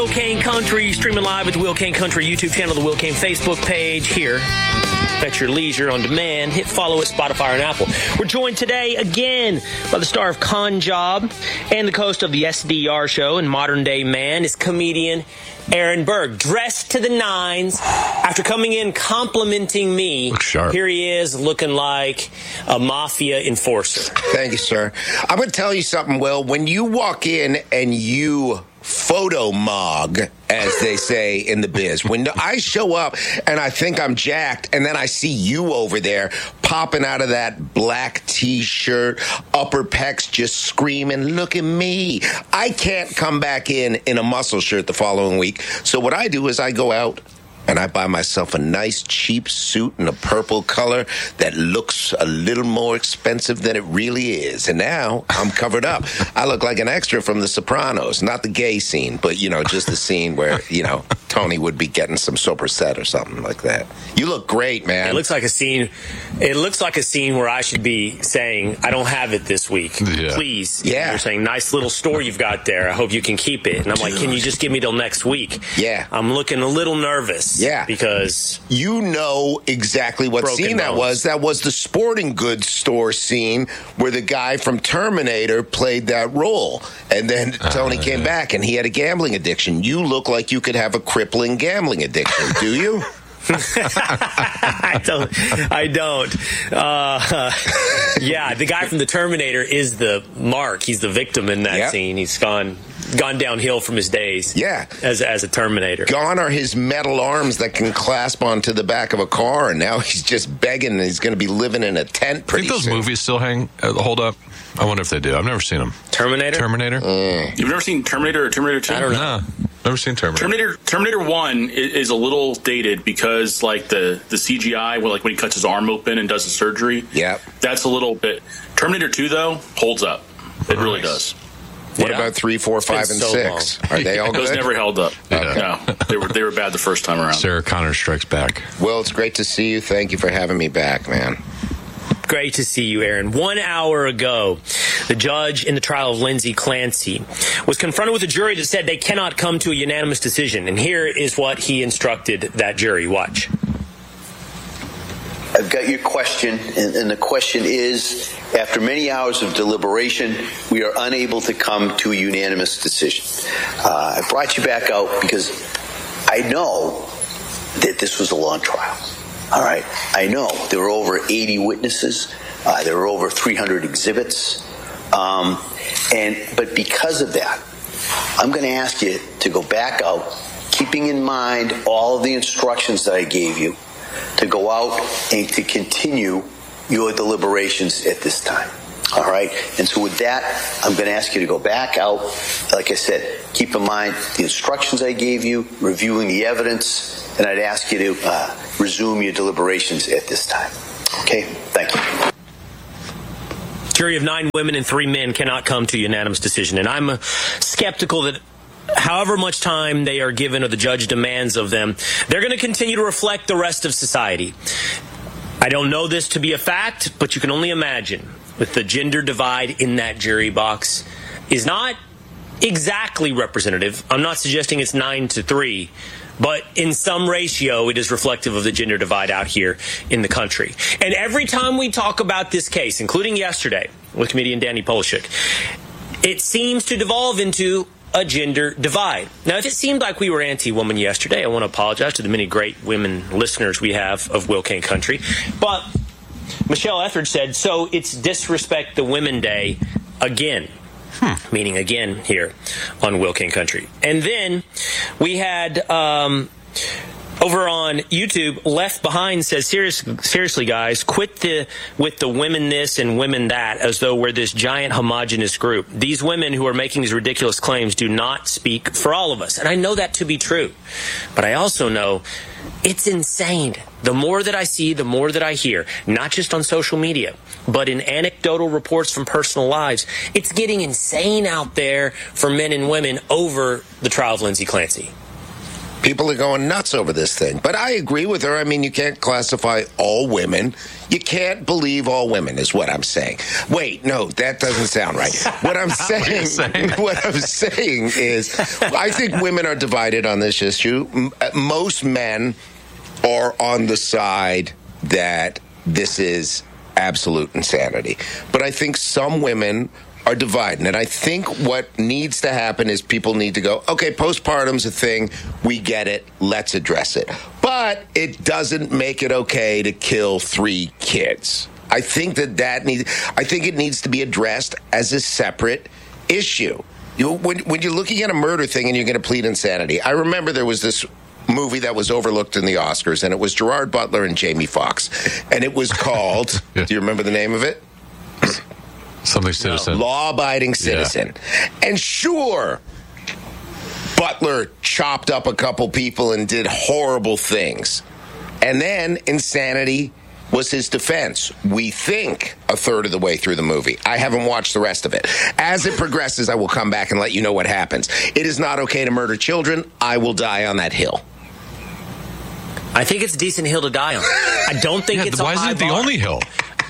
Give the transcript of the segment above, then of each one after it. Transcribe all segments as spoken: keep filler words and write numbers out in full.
Will Kane Country, streaming live at the Will Kane Country YouTube channel, the Will Kane Facebook page here at your leisure on demand. Hit follow at Spotify and Apple. We're joined today again by the star of Con Job and the host of the S D R show and Modern Day Man is comedian Aaron Berg, dressed to the nines. After coming in complimenting me, here he is looking like a mafia enforcer. Thank you, sir. I'm going to tell you something, Will. When you walk in and you photo mog, as they say in the biz, when I show up and I think I'm jacked, and then I see you over there popping out of that black T-shirt, upper pecs just screaming, look at me. I can't come back in in a muscle shirt the following week. So what I do is I go out and I buy myself a nice cheap suit in a purple color that looks a little more expensive than it really is. And now I'm covered up. I look like an extra from The Sopranos, not the gay scene, but, you know, just the scene where, you know, Tony would be getting some soprasette or something like that. You look great, man. It looks like a scene. It looks like a scene where I should be saying, I don't have it this week. Yeah. Please. Yeah. You're saying, nice little store you've got there. I hope you can keep it. And I'm like, can you just give me till next week? Yeah. I'm looking a little nervous. Yeah. Because you know exactly what scene that was. That was the sporting goods store scene where the guy from Terminator played that role. And then Tony uh, came yeah. back and he had a gambling addiction. You look like you could have a crippling gambling addiction, do you? I don't. I don't. Uh, yeah, the guy from the Terminator is the mark. He's the victim in that yep. scene. He's gone gone downhill from his days. Yeah, as as a Terminator. Gone are his metal arms that can clasp onto the back of a car, and now he's just begging. And he's going to be living in a tent. Pretty Think those soon. movies still hang uh, hold up? I wonder if they do. I've never seen them. Terminator. Terminator. Mm. You've never seen Terminator or Terminator two? I don't know. No. Never seen Terminator. Terminator Terminator one is, is a little dated because, like, the, the C G I, well, like when he cuts his arm open and does the surgery. Yep. That's a little bit. Terminator two, though, holds up. It nice. really does. What yeah. about three, four, five, and so six? long. Are they all good? Those never held up. Okay. No, they were they were bad the first time around. Sarah Connor Strikes Back. Well, it's great to see you. Thank you for having me back, man. Great to see you, Aaron. One hour ago, the judge in the trial of Lindsay Clancy was confronted with a jury that said they cannot come to a unanimous decision. And here is what he instructed that jury. Watch. I've got your question, and, and the question is, after many hours of deliberation, we are unable to come to a unanimous decision. Uh, I brought you back out because I know that this was a long trial. All right. I know there were over eighty witnesses. Uh, there were over three hundred exhibits. Um, and but because of that, I'm going to ask you to go back out, keeping in mind all of the instructions that I gave you, to go out and to continue your deliberations at this time. All right. And so with that, I'm going to ask you to go back out. Like I said, keep in mind the instructions I gave you, reviewing the evidence, and I'd ask you to uh, resume your deliberations at this time. Okay? Thank you. Jury of nine women and three men cannot come to a unanimous decision. And I'm uh, skeptical that however much time they are given or the judge demands of them, they're going to continue to reflect the rest of society. I don't know this to be a fact, but you can only imagine with the gender divide in that jury box is not exactly representative. I'm not suggesting it's nine to three, but in some ratio, it is reflective of the gender divide out here in the country. And every time we talk about this case, including yesterday with comedian Danny Polishuk, it seems to devolve into a gender divide. Now, if it seemed like we were anti-woman yesterday, I want to apologize to the many great women listeners we have of Will Kane Country. But Michelle Etheridge said, so it's Disrespect the Women Day again. Hmm. Meaning again here on Will Kane Country. And then we had um, over on YouTube, Left Behind says, Serious, seriously, guys, quit the with the women this and women that as though we're this giant homogenous group. These women who are making these ridiculous claims do not speak for all of us. And I know that to be true. But I also know it's insane. The more that I see, the more that I hear, not just on social media, but in anecdotal reports from personal lives, it's getting insane out there for men and women over the trial of Lindsay Clancy. People are going nuts over this thing. But I agree with her. I mean, you can't classify all women. You can't believe all women is what I'm saying. Wait, no, that doesn't sound right. What I'm saying, saying? what I'm saying is I think women are divided on this issue. Most men are on the side that this is absolute insanity. But I think some women are divided. And I think what needs to happen is people need to go, okay, postpartum's a thing. We get it. Let's address it. But it doesn't make it okay to kill three kids. I think that that needs, I think it needs to be addressed as a separate issue. You, when, when you're looking at a murder thing and you're going to plead insanity, I remember there was this movie that was overlooked in the Oscars, and it was Gerard Butler and Jamie Foxx. And it was called, yeah. Do you remember the name of it? Something Citizen. No. Law-abiding citizen. Yeah. And sure, Butler chopped up a couple people and did horrible things. And then insanity was his defense. We think a third of the way through the movie. I haven't watched the rest of it. As it progresses, I will come back and let you know what happens. It is not okay to murder children. I will die on that hill. I think it's a decent hill to die on. I don't think yeah, it's why a high is it the bar. only hill?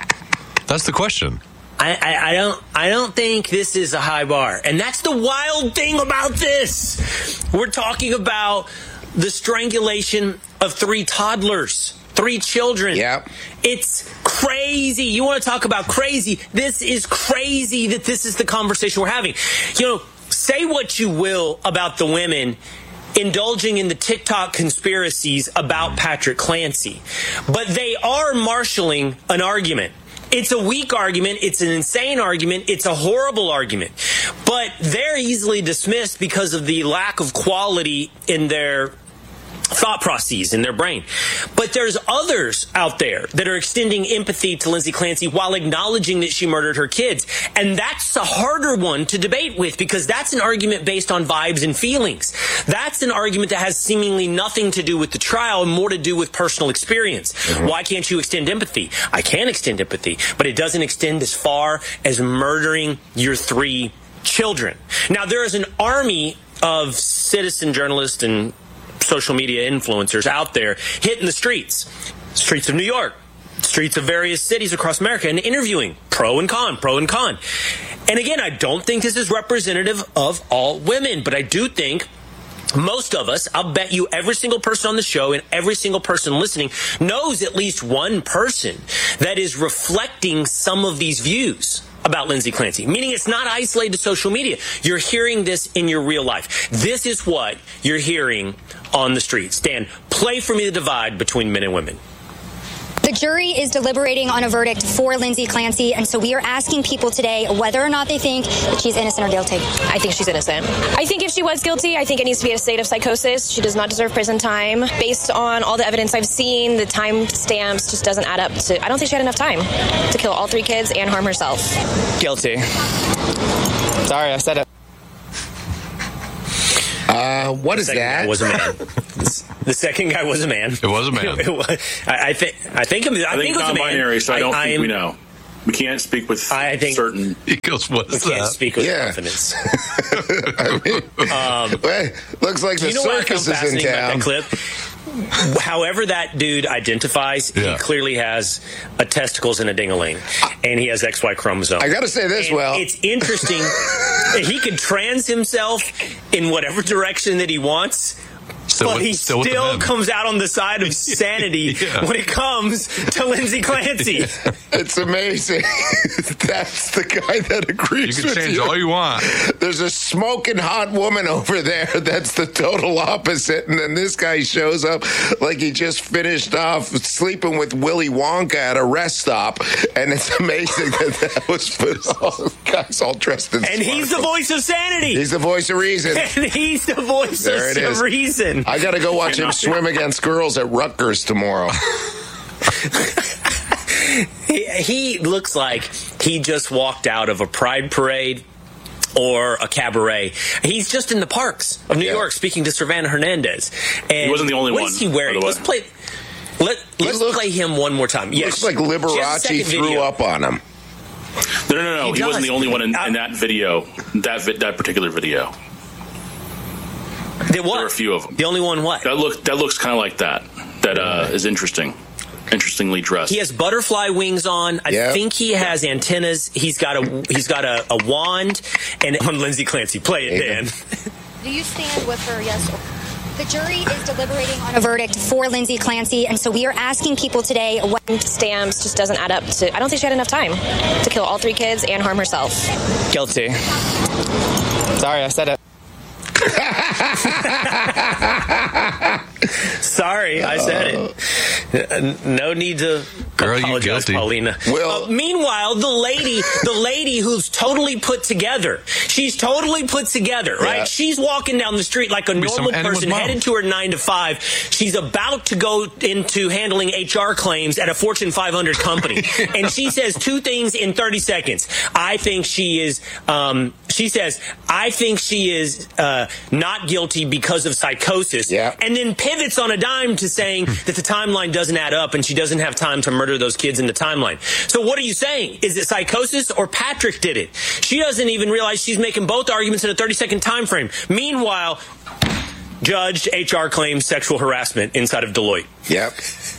That's the question. I, I, I don't I don't think this is a high bar. And that's the wild thing about this. We're talking about the strangulation of three toddlers, three children. Yeah. It's crazy. You want to talk about crazy? This is crazy that this is the conversation we're having. You know, say what you will about the women indulging in the TikTok conspiracies about Patrick Clancy, but they are marshaling an argument. It's a weak argument. It's an insane argument. It's a horrible argument. But they're easily dismissed because of the lack of quality in their thought processes in their brain. But there's others out there that are extending empathy to Lindsay Clancy while acknowledging that she murdered her kids. And that's a harder one to debate with because that's an argument based on vibes and feelings. That's an argument that has seemingly nothing to do with the trial and more to do with personal experience. Mm-hmm. Why can't you extend empathy? I can extend empathy, but it doesn't extend as far as murdering your three children. Now, there is an army of citizen journalists and social media influencers out there hitting the streets, streets of New York, streets of various cities across America, and interviewing pro and con, pro and con. And again, I don't think this is representative of all women, but I do think most of us, I'll bet you every single person on the show and every single person listening knows at least one person that is reflecting some of these views about Lindsay Clancy, meaning it's not isolated to social media. You're hearing this in your real life. This is what you're hearing on the streets. Dan, play for me the divide between men and women. The jury is deliberating on a verdict for Lindsay Clancy, and so we are asking people today whether or not they think that she's innocent or guilty. I think she's innocent. I think if she was guilty, I think it needs to be a state of psychosis. She does not deserve prison time. Based on all the evidence I've seen, the time stamps just doesn't add up to... I don't think she had enough time to kill all three kids and harm herself. Guilty. Sorry, I said it. Uh, what is that? Was a man. The second guy was a man. It was a man. It was, I, I think. I think. I, I think, think it was a man. Non-binary, so I don't I, think I'm, we know. We can't speak with I think, certain. He goes, "What is we that?" Can't speak with Yeah. confidence. I mean, um, well, looks like the you know circus what I found is in fascinating about town. that clip? However that dude identifies, Yeah. he clearly has a testicles and a ding-a-ling, and he has X Y chromosome. I got to say this, And well, it's interesting. He can trans himself in whatever direction that he wants. Still but with- he still still, with the men. comes out on the side of sanity Yeah. when it comes to Lindsay Clancy. it's amazing. That's the guy that agrees You can with change you. all you want. There's a smoking hot woman over there that's the total opposite, and then this guy shows up like he just finished off sleeping with Willy Wonka at a rest stop, and it's amazing that that was put all guys all dressed in And he's the voice of sanity. He's the voice of reason. and he's the voice There it of is. reason. I got to go watch him swim against girls at Rutgers tomorrow. he, he looks like he just walked out of a pride parade or a cabaret. He's just in the parks of New Yeah. York speaking to Savannah Hernandez. And He wasn't the only what one, is he wearing? by the way. Let's play. Let, let's looks- play him one more time. Yes. Looks like Just a Liberace second threw video. up on him. No, no, no, no. He He, wasn't does. the only one in, I- in that video. That vi- that particular video. The what? There are a few of them. The only one what? That look that looks kind of like that. That uh, is interesting. Interestingly dressed. He has butterfly wings on. I yeah. think he has antennas. He's got a he's got a, a wand. And on Lindsay Clancy, play it, Dan. Do you stand with her, yes or no? The jury is deliberating on a verdict for Lindsay Clancy, and so we are asking people today what Stamps just doesn't add up to. I don't think she had enough time to kill all three kids and harm herself. Guilty. Sorry, I said it. Sorry, I said it. No need to Girl, you apologize, guilty. Paulina. Well- uh, meanwhile, the lady, the lady who's totally put together, she's totally put together, right? Yeah. She's walking down the street like a Be some normal animal person, mom. headed to her nine to five. She's about to go into handling H R claims at a Fortune five hundred company, and she says two things in thirty seconds. I think she is. Um, she says, "I think she is uh, not guilty because of psychosis," Yeah. and then pivots on a dime to saying that the timeline doesn't add up and she doesn't have time to murder those kids in the timeline. So what are you saying? Is it psychosis or Patrick did it? She doesn't even realize she's making both arguments in a thirty second time frame. Meanwhile, judged H R claims sexual harassment inside of Deloitte. Yep.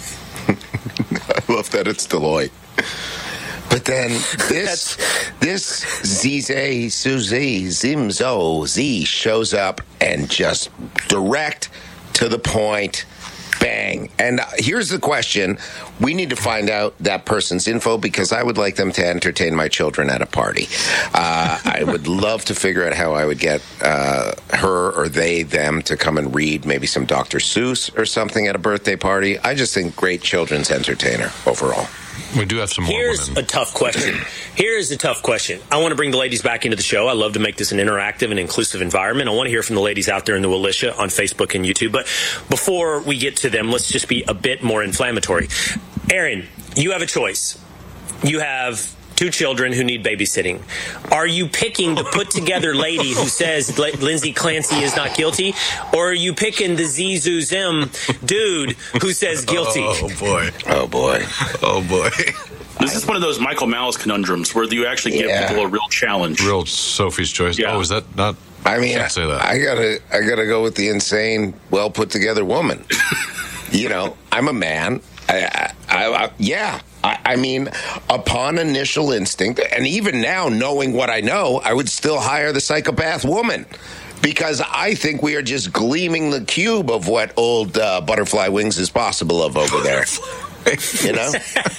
I love that it's Deloitte. But then this this Zize Suzy Zimzo Z shows up and just direct to the point, bang. And uh, here's the question. We need to find out that person's info because I would like them to entertain my children at a party. Uh, I would love to figure out how I would get uh, her or they, them to come and read maybe some Doctor Seuss or something at a birthday party. I just think great children's entertainer overall. We do have some more Here's women. a tough question. Here's a tough question. I want to bring the ladies back into the show. I love to make this an interactive and inclusive environment. I want to hear from the ladies out there in the Willisha on Facebook and YouTube. But before we get to them, let's just be a bit more inflammatory. Aaron, you have a choice. You have two children who need babysitting. Are you picking the put-together lady who says L- Lindsay Clancy is not guilty, or are you picking the Zizu Zim dude who says guilty? Oh, boy. Oh, boy. Oh, boy. This is one of those Michael Malice conundrums where you actually give Yeah. people a real challenge. Real Sophie's choice. Yeah. Oh, is that not? I mean, Can't say that. I gotta, I gotta go with the insane, well put together woman. You know, I'm a man. I, I, I, I yeah. I, I mean, upon initial instinct, and even now knowing what I know, I would still hire the psychopath woman. Because I think we are just gleaming the cube of what old uh, Butterfly Wings is possible of over there. You know?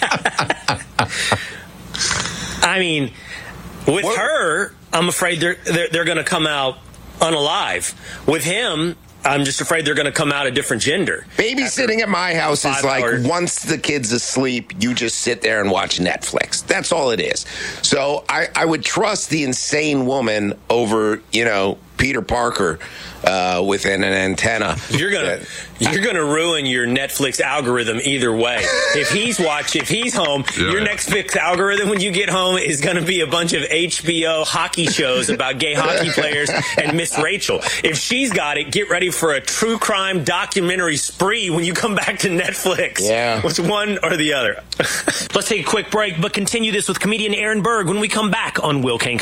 I mean, with What? her, I'm afraid they're they're, they're going to come out unalive. With him, I'm just afraid they're going to come out a different gender. Babysitting at my house is five like hours. once the kid's asleep, you just sit there and watch Netflix. That's all it is. So I, I would trust the insane woman over, you know, Peter Parker uh, within an antenna. You're gonna you're gonna ruin your Netflix algorithm either way. If he's watch, if he's home, Yeah. your Netflix algorithm when you get home is gonna be a bunch of H B O hockey shows about gay hockey players and Miss Rachel. If she's got it, get ready for a true crime documentary spree when you come back to Netflix. Yeah. It's one or the other. Let's take a quick break, but continue this with comedian Aaron Berg when we come back on Will Kane